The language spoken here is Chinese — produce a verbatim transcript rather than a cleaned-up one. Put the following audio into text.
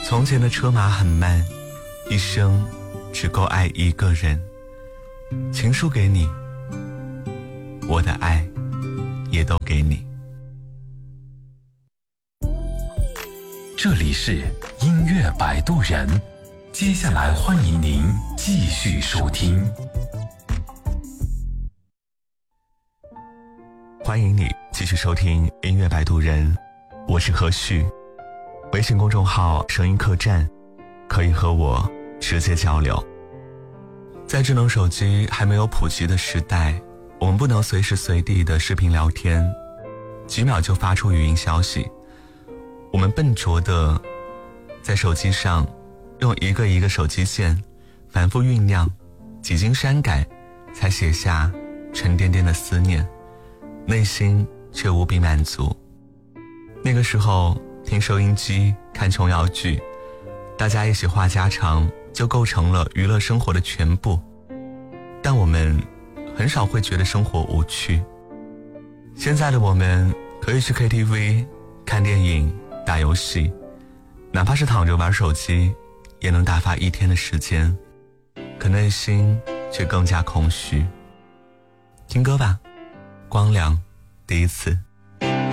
从前的车马很慢，一生只够爱一个人。情书给你，我的爱也都给你。 这里是音乐摆渡人，接下来欢迎您继续收听。 欢迎你继续收听音乐摆渡人，我是何旭。微信公众号声音客栈，可以和我直接交流。在智能手机还没有普及的时代，我们不能随时随地的视频聊天，几秒就发出语音消息。我们笨拙的在手机上用一个一个手机键反复酝酿，几经删改才写下沉甸甸的思念，内心却无比满足。那个时候听收音机看琼瑶剧，大家一起话家常就构成了娱乐生活的全部，但我们很少会觉得生活无趣。现在的我们可以去 K T V 看电影打游戏，哪怕是躺着玩手机也能打发一天的时间，可内心却更加空虚。听歌吧，光良第一次。